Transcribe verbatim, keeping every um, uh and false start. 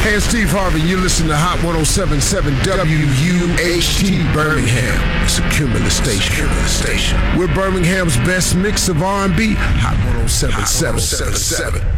Hey, it's Steve Harvey. You listen to Hot one oh seven point seven W U H T Birmingham. It's a Cumulus station. Cumulus station. We're Birmingham's best mix of R and B. Hot one oh seven point seven.